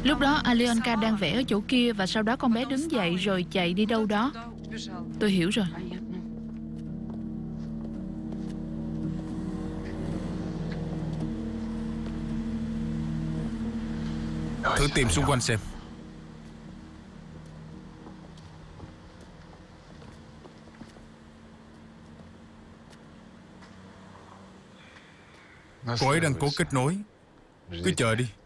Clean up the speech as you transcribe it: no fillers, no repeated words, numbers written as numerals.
Lúc đó Alyonka đang vẽ ở chỗ kia, và sau đó con bé đứng dậy rồi chạy đi đâu đó. Tôi hiểu rồi. Thử tìm xung quanh xem. Cô ấy đang cố kết nối. Cứ chờ đi.